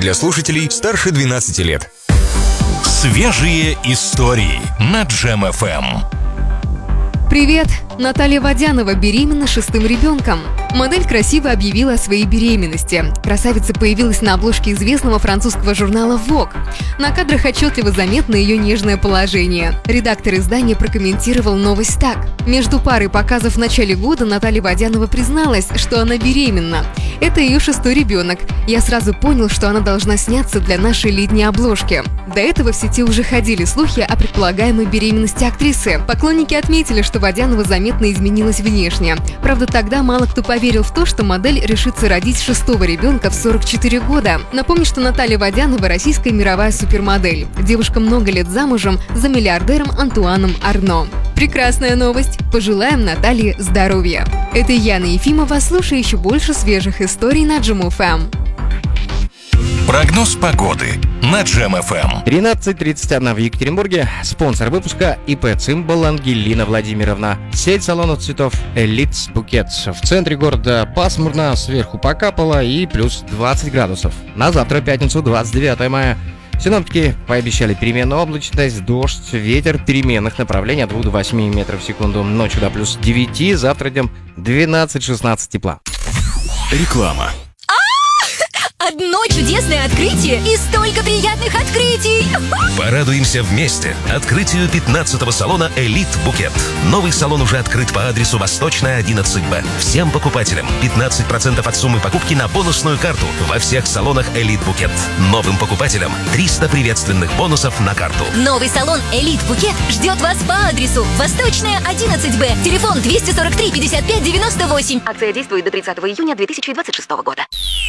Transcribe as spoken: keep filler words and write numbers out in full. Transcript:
для слушателей старше двенадцати лет. Свежие истории на Джем эф эм. Привет! Наталья Водянова беременна шестым ребенком. Модель красиво объявила о своей беременности. Красавица появилась на обложке известного французского журнала Vogue. На кадрах отчетливо заметно ее нежное положение. Редактор издания прокомментировал новость так. Между парой показов в начале года Наталья Водянова призналась, что она беременна. Это ее шестой ребенок. Я сразу понял, что она должна сняться для нашей летней обложки. До этого в сети уже ходили слухи о предполагаемой беременности актрисы. Поклонники отметили, что Водянова заметно изменилась внешне. Правда, тогда мало кто поверил в то, что модель решится родить шестого ребенка в сорок четыре года. Напомню, что Наталья Водянова – российская мировая супермодель. Девушка много лет замужем за миллиардером Антуаном Арно. Прекрасная новость! Пожелаем Наталье здоровья! Это Яна Ефимова. Слушай еще больше свежих историй на Джем эф эм. Прогноз погоды на Джем эф эм. тринадцать тридцать один в Екатеринбурге. Спонсор выпуска ИП «Цимбал» Ангелина Владимировна. Сеть салонов цветов «Элит Букет». В центре города пасмурно, сверху покапало и плюс двадцать градусов. На завтра, пятницу, двадцать девятое мая. Синоптики пообещали переменную облачность, дождь, ветер переменных направлений от двух до восьми метров в секунду. Ночью до плюс девяти, завтра днем двенадцать-шестнадцать тепла. Реклама. Одно чудесное открытие и столько приятных открытий! Порадуемся вместе открытию пятнадцатого салона «Элит Букет». Новый салон уже открыт по адресу Восточная, одиннадцать Б. Всем покупателям пятнадцать процентов от суммы покупки на бонусную карту во всех салонах «Элит Букет». Новым покупателям триста приветственных бонусов на карту. Новый салон «Элит Букет» ждет вас по адресу Восточная, одиннадцать Б. Телефон двести сорок три пятьдесят пять девяносто восемь. Акция действует до тридцатого июня две тысячи двадцать шестого года.